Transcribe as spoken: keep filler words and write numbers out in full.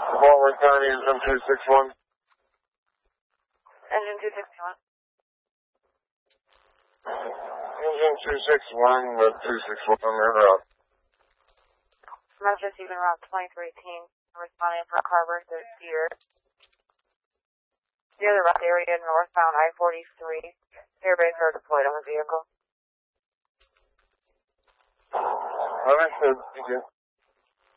Forward County, engine two six one. Engine two sixty-one. Engine two six one, with two six one, en route. Memphis, even route twenty-three eighteen, responding for Harbor Theater. Near the route area, northbound I forty-three. Airbase are deployed on the vehicle. Understood, thank you.